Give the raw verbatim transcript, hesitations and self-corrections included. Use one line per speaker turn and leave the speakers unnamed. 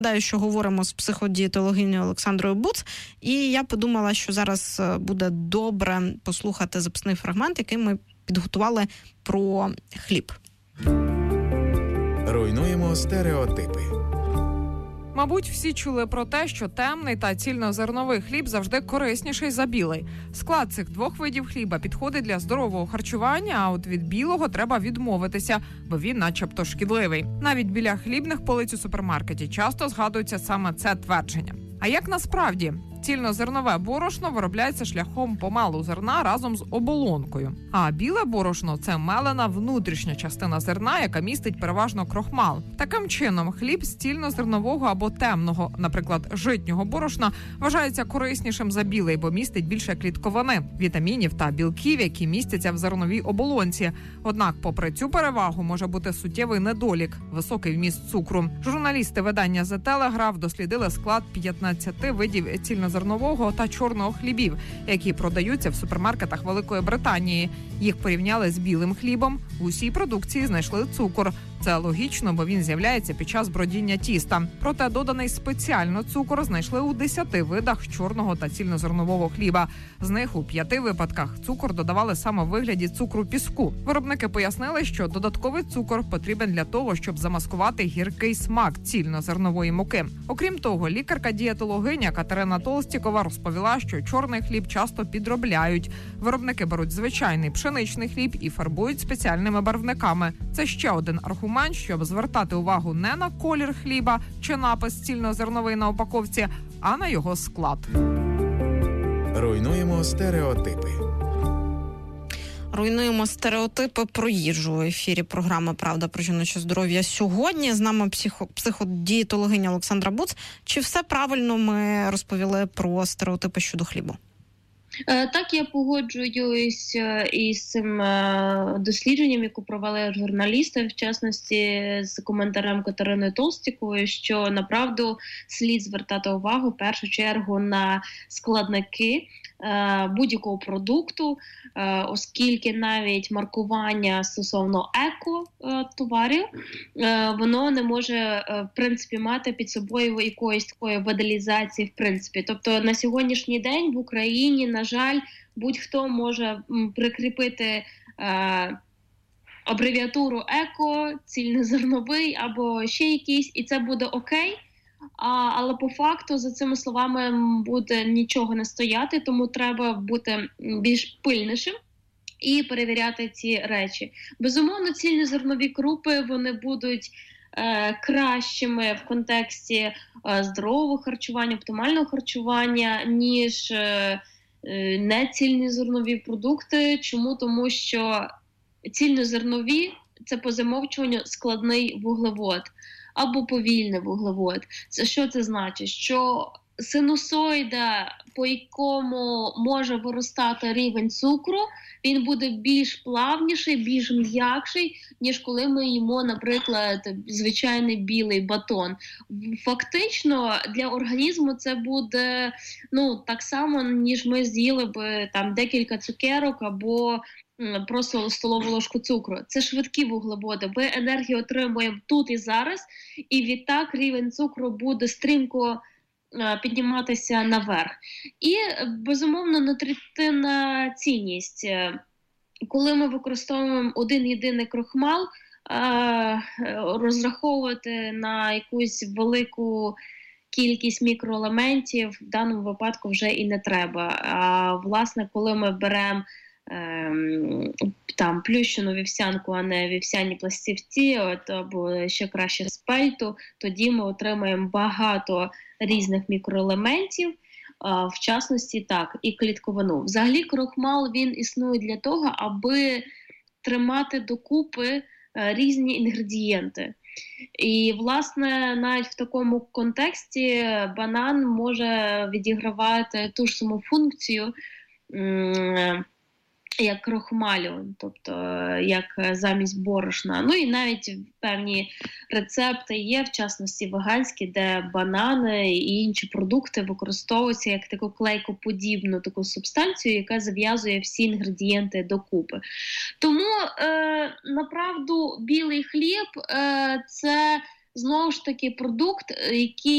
Нагадаю, що говоримо з психодієтологинею Олександрою Буц, і я подумала, що зараз буде добре послухати записний фрагмент, який ми підготували про хліб.
Руйнуємо стереотипи.
Мабуть, всі чули про те, що темний та цільнозерновий хліб завжди корисніший за білий. Склад цих двох видів хліба підходить для здорового харчування, а от від білого треба відмовитися, бо він начебто шкідливий. Навіть біля хлібних полиць у супермаркеті часто згадується саме це твердження. А як насправді? Цільнозернове борошно виробляється шляхом помелу зерна разом з оболонкою. А біле борошно – це мелена внутрішня частина зерна, яка містить переважно крохмал. Таким чином, хліб з цільнозернового або темного, наприклад, житнього борошна, вважається кориснішим за білий, бо містить більше клітковини, вітамінів та білків, які містяться в зерновій оболонці. Однак, попри цю перевагу, може бути суттєвий недолік – високий вміст цукру. Журналісти видання The Telegraph дослідили склад п'ятнадцяти видів цільнозернового зернового та чорного хлібів, які продаються в супермаркетах Великої Британії. Їх порівняли з білим хлібом. У усій продукції знайшли цукор. Це логічно, бо він з'являється під час бродіння тіста. Проте доданий спеціально цукор знайшли у десяти видах чорного та цільнозернового хліба. З них у п'яти випадках цукор додавали саме в вигляді цукру піску. Виробники пояснили, що додатковий цукор потрібен для того, щоб замаскувати гіркий смак цільнозернової муки. Окрім того, лікарка-дієтологиня Катерина Толстікова розповіла, що чорний хліб часто підробляють. Виробники беруть звичайний пшеничний хліб і фарбують спеціальними барвниками. Це ще один аргумент, щоб звертати увагу не на колір хліба чи напис цільнозерновий на упаковці, а на його склад.
Руйнуємо стереотипи.
Руйнуємо стереотипи про їжу. В ефірі програми «Правда про жіноче здоров'я» сьогодні. З нами психо- психодієтологиня Олександра Буц. Чи все правильно ми розповіли про стереотипи щодо хлібу?
Так, я погоджуюсь із цим дослідженням, яке провели журналісти, в частності з коментарем Катерини Толстікової, що направду слід звертати увагу в першу чергу на складники будь-якого продукту, оскільки навіть маркування стосовно еко-товарів, воно не може, в принципі, мати під собою якоїсь такої валідації, в принципі. Тобто на сьогоднішній день в Україні, на жаль, будь-хто може прикріпити абревіатуру еко, цільнозерновий або ще якийсь, і це буде окей. А, але по факту за цими словами буде нічого не стояти, тому треба бути більш пильнішим і перевіряти ці речі. Безумовно, цільнозернові крупи, вони будуть е, кращими в контексті е, здорового харчування, оптимального харчування, ніж е, е, нецільнозернові продукти. Чому? Тому що цільнозернові – це по замовчуванню складний вуглевод або повільний вуглевод. Це що це значить? Що синусоїда, по якому може виростати рівень цукру, він буде більш плавніший, більш м'якший, ніж коли ми їмо, наприклад, звичайний білий батон. Фактично для організму це буде ну, так само, ніж ми з'їли б там декілька цукерок або просто столову ложку цукру. Це швидкі вуглеводи. Ми енергію отримуємо тут і зараз, і відтак рівень цукру буде стрімко підніматися наверх. І, безумовно, нутритивна цінність. Коли ми використовуємо один єдиний крохмал, розраховувати на якусь велику кількість мікроелементів в даному випадку вже і не треба. А, власне, коли ми беремо ем, там плющену вівсянку, а не вівсяні пластівці, от, або ще краще спельту, тоді ми отримаємо багато різних мікроелементів, а, в частності так, і клітковину. Взагалі крохмал, він існує для того, аби тримати докупи а, різні інгредієнти. І, власне, навіть в такому контексті банан може відігравати ту ж саму функцію, як крохмалю, тобто як замість борошна. Ну і навіть певні рецепти є, в частності веганські, де банани і інші продукти використовуються як таку клейкоподібну таку субстанцію, яка зав'язує всі інгредієнти докупи. Тому, е, направду, білий хліб е, – це, знову ж таки, продукт, який